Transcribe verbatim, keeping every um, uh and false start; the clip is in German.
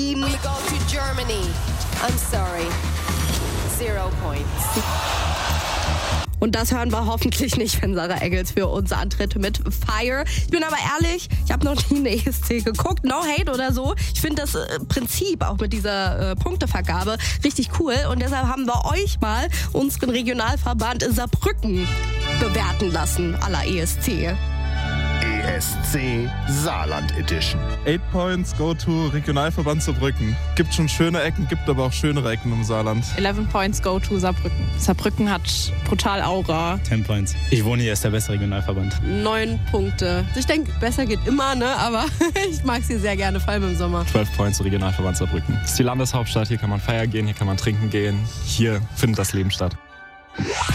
We go to Germany. I'm sorry. Zero points. Und das hören wir hoffentlich nicht, wenn Sarah Engels für uns antritt mit Fire. Ich bin aber ehrlich, ich habe noch nie eine E S C geguckt, no hate oder so. Ich finde das äh, Prinzip auch mit dieser äh, Punktevergabe richtig cool. Und deshalb haben wir euch mal unseren Regionalverband Saarbrücken bewerten lassen, à la E S C. E S C Saarland Edition. Eight Points go to Regionalverband Saarbrücken. Gibt schon schöne Ecken, gibt aber auch schönere Ecken im Saarland. Eleven Points go to Saarbrücken. Saarbrücken hat brutal Aura. Ten Points. Ich wohne hier, ist der beste Regionalverband. Neun Punkte. Ich denke, besser geht immer, ne? Aber ich mag sie sehr gerne, vor allem im Sommer. Twelve Points zu Regionalverband Saarbrücken. Das ist die Landeshauptstadt, hier kann man feiern gehen, hier kann man trinken gehen. Hier findet das Leben statt.